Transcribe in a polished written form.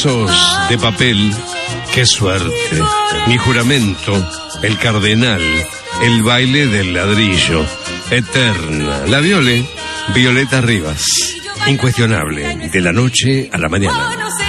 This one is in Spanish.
Sos de papel, qué suerte. Mi juramento, el cardenal, el baile del ladrillo, eterna. La Viole, Violeta Rivas, incuestionable, de la noche a la mañana.